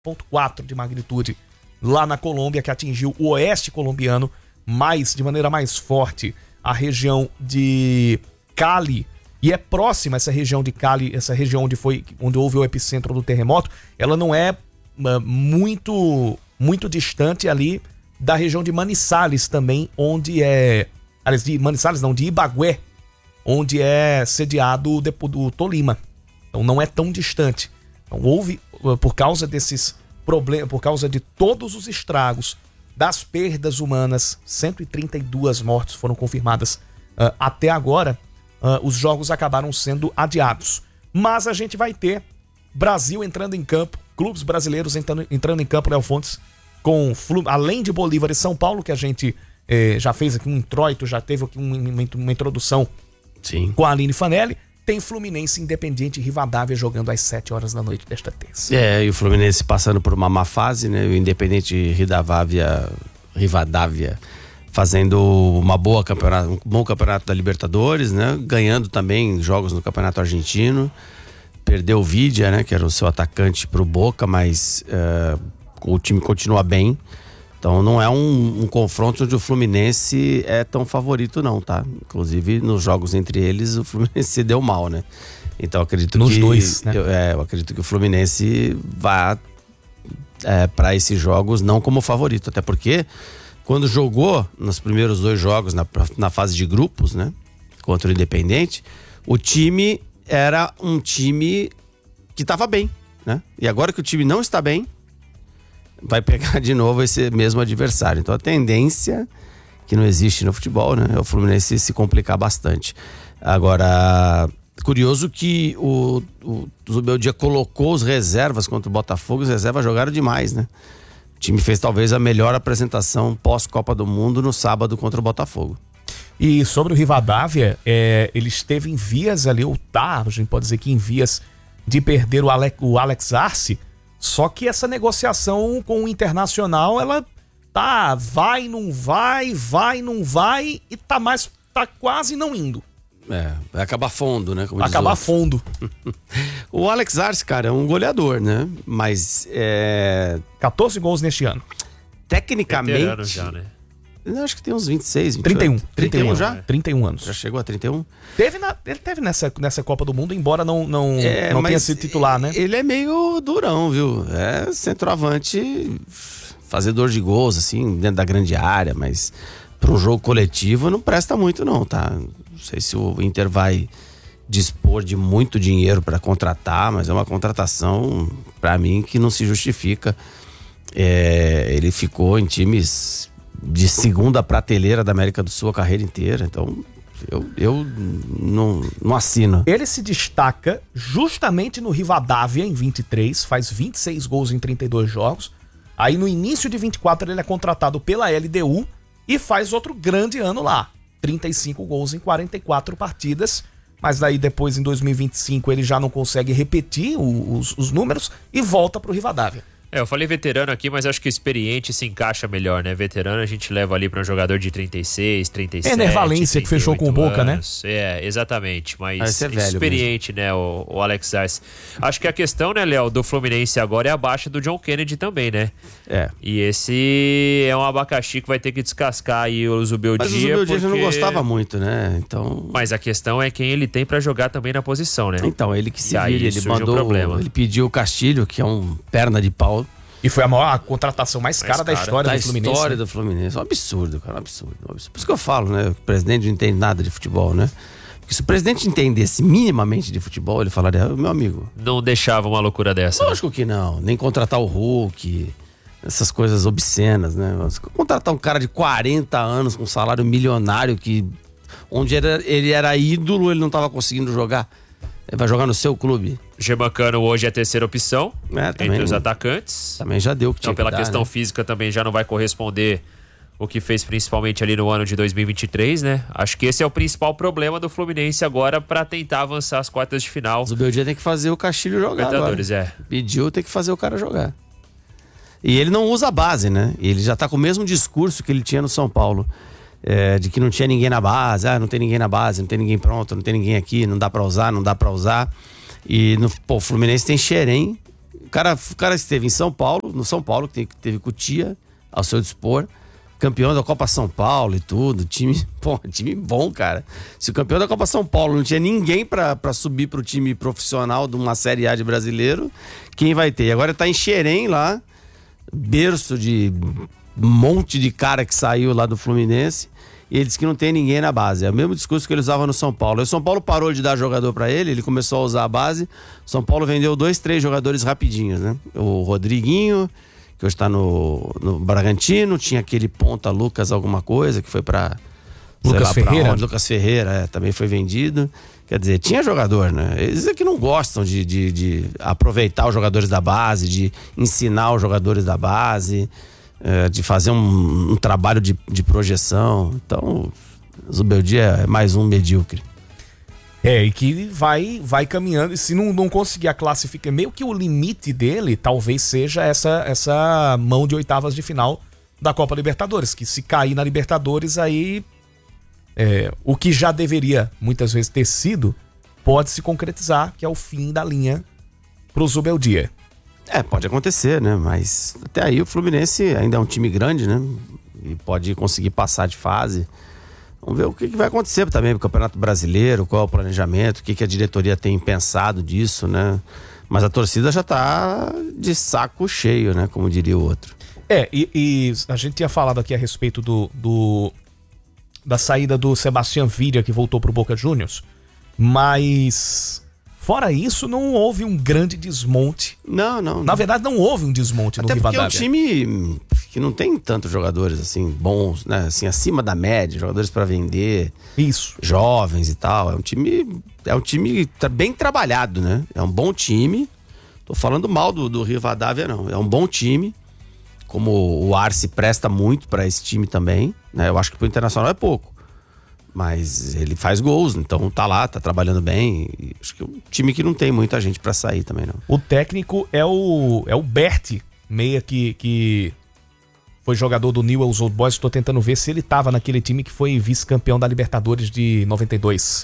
4 de magnitude lá na Colômbia, que atingiu o oeste colombiano, de maneira mais forte a região de Cali, e é próxima essa região de Cali, essa região onde houve o epicentro do terremoto, ela não é muito distante ali da região de Manizales também, de Ibagué, onde é sediado o Tolima. Então não é tão distante. Então houve, por causa desses problemas, por causa de todos os estragos, das perdas humanas, 132 mortes foram confirmadas até agora, os jogos acabaram sendo adiados. Mas a gente vai ter Brasil entrando em campo, clubes brasileiros entrando em campo, Léo Fontes, além de Bolívar e São Paulo, que a gente já fez aqui um introito, já teve aqui uma introdução. Sim. Com a Aline Fanelli. Tem Fluminense, Independiente e Rivadavia jogando às 7 horas da noite desta terça. E o Fluminense passando por uma má fase, né? O Independiente e Rivadavia fazendo um bom campeonato da Libertadores, né? Ganhando também jogos no Campeonato Argentino. Perdeu o Vidia, né? Que era o seu atacante pro Boca, mas o time continua bem. Então não é um confronto onde o Fluminense é tão favorito não, tá? Inclusive nos jogos entre eles o Fluminense se deu mal, né? Então acredito nos dois, né? Eu acredito que o Fluminense vá para esses jogos não como favorito, até porque quando jogou nos primeiros 2 jogos na fase de grupos, né? Contra o Independente, o time era um time que estava bem, né? E agora que o time não está bem, vai pegar de novo esse mesmo adversário. Então a tendência que não existe no futebol, né, é o Fluminense se complicar bastante. Agora, curioso que o Zubeldia colocou os reservas contra o Botafogo, os reservas jogaram demais, né? O time fez talvez a melhor apresentação pós-Copa do Mundo no sábado contra o Botafogo. E sobre o Rivadavia, ele esteve em vias ali, a gente pode dizer que em vias de perder o Alex Arce. Só que essa negociação com o Internacional, ela vai, não vai e tá quase não indo. Vai acabar fundo, né? Vai acabar fundo. O Alex Arce, cara, é um goleador, né? Mas 14 gols neste ano. Tecnicamente... já, né? Eu acho que tem uns 26, 28. 31 já? 31 anos. Já chegou a 31? Ele teve nessa Copa do Mundo, embora não tenha sido titular, né? Ele é meio durão, viu? É centroavante, fazedor de gols, assim, dentro da grande área, mas para um jogo coletivo não presta muito não, tá? Não sei se o Inter vai dispor de muito dinheiro para contratar, mas é uma contratação, para mim, que não se justifica. Ele ficou em times de segunda prateleira da América do Sul a carreira inteira, então eu não assino. Ele se destaca justamente no Rivadavia em 23, faz 26 gols em 32 jogos. Aí no início de 24 ele é contratado pela LDU e faz outro grande ano lá, 35 gols em 44 partidas, mas daí depois em 2025 ele já não consegue repetir os números e volta pro Rivadavia. Eu falei veterano aqui, mas acho que experiente se encaixa melhor, né? Veterano a gente leva ali para um jogador de 36, 37. Ener Valencia que fechou com o Boca, anos, né? Exatamente. Mas experiente, mesmo, né? O Alex Arce. Acho que a questão, né, Léo, do Fluminense agora é a baixa do John Kennedy também, né? E esse é um abacaxi que vai ter que descascar aí o Zubeldia. Mas o Zubeldia já não gostava muito, né? Então... Mas a questão é quem ele tem para jogar também na posição, né? Então, ele que se vira, ele mandou... Ele pediu o Castilho, que é um perna de pau. E foi a contratação mais cara da história do Fluminense. Da história do Fluminense. Um absurdo, cara, um absurdo. Por isso que eu falo, né? O presidente não entende nada de futebol, né? Porque se o presidente entendesse minimamente de futebol, ele falaria, meu amigo... Não deixava uma loucura dessa. Lógico que não. Nem contratar o Hulk, essas coisas obscenas, né? Contratar um cara de 40 anos com um salário milionário onde ele era ídolo, ele não estava conseguindo jogar. Ele vai jogar no seu clube. Germancano hoje é a terceira opção também, entre os atacantes. Também já deu o que tinha Então, pela que dar, questão né? física também já não vai corresponder o que fez principalmente ali no ano de 2023, né? Acho que esse é o principal problema do Fluminense agora para tentar avançar as quartas de final. O Zubeldia tem que fazer o Castilho jogar Libertadores, agora. Pediu, tem que fazer o cara jogar. E ele não usa a base, né? Ele já tá com o mesmo discurso que ele tinha no São Paulo. De que não tinha ninguém na base, não tem ninguém na base, não tem ninguém pronto, não tem ninguém aqui, não dá pra usar. E o Fluminense tem Xerém, O cara esteve em São Paulo, no São Paulo, que teve Cotia ao seu dispor, campeão da Copa São Paulo e tudo, time bom, cara. Se o campeão da Copa São Paulo não tinha ninguém pra subir pro time profissional de uma Série A de brasileiro, quem vai ter? E agora tá em Xerém lá, berço de um monte de cara que saiu lá do Fluminense, e ele disse que não tem ninguém na base. É o mesmo discurso que ele usava no São Paulo. E o São Paulo parou de dar jogador pra ele, ele começou a usar a base. São Paulo vendeu 2, 3 jogadores rapidinhos, né? O Rodriguinho, que hoje tá no Bragantino, tinha aquele ponta Lucas alguma coisa, que foi pra... Lucas Ferreira. Lucas Ferreira, também foi vendido. Quer dizer, tinha jogador, né? Eles é que não gostam de aproveitar os jogadores da base, de ensinar os jogadores da base, de fazer um trabalho de projeção. Então, o Zubeldia é mais um medíocre. E que vai caminhando, e se não conseguir a classificação, meio que o limite dele talvez seja essa mão de oitavas de final da Copa Libertadores, que se cair na Libertadores, aí o que já deveria muitas vezes ter sido, pode se concretizar, que é o fim da linha pro Zubeldia. Pode acontecer, né? Mas até aí o Fluminense ainda é um time grande, né? E pode conseguir passar de fase. Vamos ver o que vai acontecer também no Campeonato Brasileiro, qual é o planejamento, o que a diretoria tem pensado disso, né? Mas a torcida já tá de saco cheio, né? Como diria o outro. E a gente tinha falado aqui a respeito da saída do Sebastián Viria, que voltou pro Boca Juniors, mas fora isso não houve um grande desmonte. Não. Na verdade não houve um desmonte no Rivadavia. Até porque é um time que não tem tantos jogadores assim bons, né? Assim, acima da média, jogadores para vender. Isso. Jovens e tal. É um time bem trabalhado, né? É um bom time. Tô falando mal do Rivadavia, não. É um bom time. Como o Arce presta muito para esse time também, né? Eu acho que pro Internacional é pouco. Mas ele faz gols, então tá lá, tá trabalhando bem. E acho que é um time que não tem muita gente pra sair também, não. O técnico é o Berti, meia que foi jogador do Newell's Old Boys. Estou tentando ver se ele tava naquele time que foi vice-campeão da Libertadores de 92.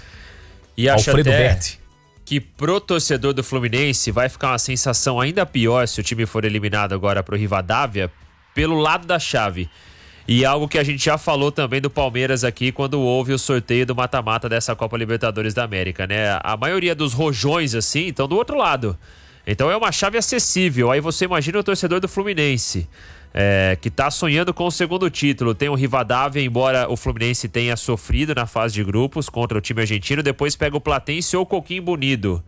E acho Alfredo até Berti. Que pro torcedor do Fluminense vai ficar uma sensação ainda pior se o time for eliminado agora pro Rivadavia, pelo lado da chave. E algo que a gente já falou também do Palmeiras aqui quando houve o sorteio do mata-mata dessa Copa Libertadores da América, né? A maioria dos rojões, assim, estão do outro lado. Então é uma chave acessível. Aí você imagina o torcedor do Fluminense, que tá sonhando com o segundo título. Tem o Rivadavia, embora o Fluminense tenha sofrido na fase de grupos contra o time argentino. Depois pega o Platense ou o Coquimbo Unido.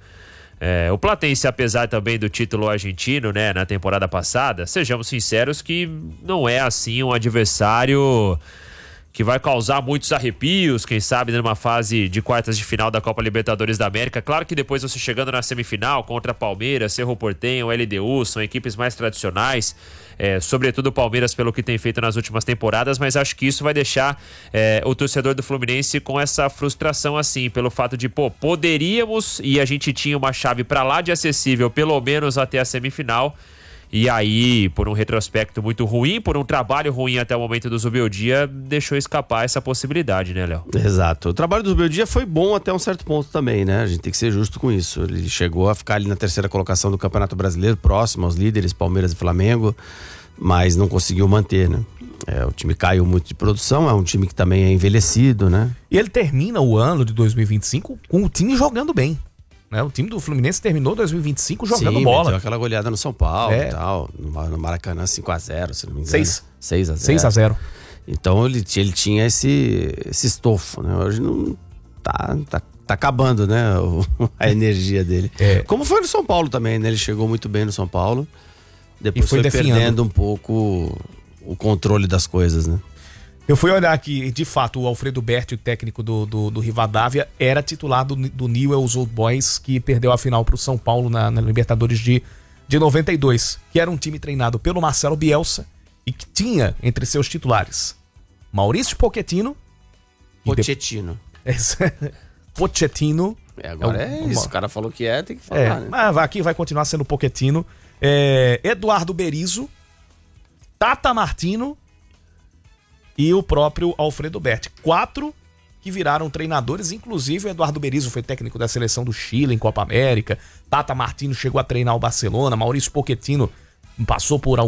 O Platense, apesar também do título argentino, né, na temporada passada, sejamos sinceros que não é assim um adversário que vai causar muitos arrepios, quem sabe numa fase de quartas de final da Copa Libertadores da América. Claro que depois você chegando na semifinal contra Palmeiras, Cerro Porteño, LDU, são equipes mais tradicionais, sobretudo o Palmeiras pelo que tem feito nas últimas temporadas, mas acho que isso vai deixar o torcedor do Fluminense com essa frustração assim, pelo fato de, poderíamos, e a gente tinha uma chave pra lá de acessível, pelo menos até a semifinal. E aí, por um retrospecto muito ruim, por um trabalho ruim até o momento do Zubeldia, deixou escapar essa possibilidade, né, Léo? Exato. O trabalho do Zubeldia foi bom até um certo ponto também, né? A gente tem que ser justo com isso. Ele chegou a ficar ali na terceira colocação do Campeonato Brasileiro, próximo aos líderes, Palmeiras e Flamengo, mas não conseguiu manter, né? O time caiu muito de produção, é um time que também é envelhecido, né? E ele termina o ano de 2025 com o time jogando bem. O time do Fluminense terminou 2025 jogando bola. Meteu aquela goleada no São Paulo e tal, no Maracanã 5-0, se não me engano. 6-0. 6-0. Então ele tinha esse estofo, né? Hoje não tá acabando, né? A energia dele. Como foi no São Paulo também, né? Ele chegou muito bem no São Paulo, depois foi perdendo um pouco o controle das coisas, né? Eu fui olhar aqui, de fato, o Alfredo Berti, o técnico do Rivadavia, era titular do Newell's Old Boys, que perdeu a final pro São Paulo na Libertadores de 92, que era um time treinado pelo Marcelo Bielsa e que tinha entre seus titulares Maurício Pochettino. Pochettino. Agora é isso, o cara falou que tem que falar, né? Mas aqui vai continuar sendo Pochettino. Eduardo Berizzo, Tata Martino e o próprio Alfredo Berti. 4 que viraram treinadores, inclusive o Eduardo Berizzo foi técnico da seleção do Chile em Copa América, Tata Martino chegou a treinar o Barcelona, Maurício Pochettino passou por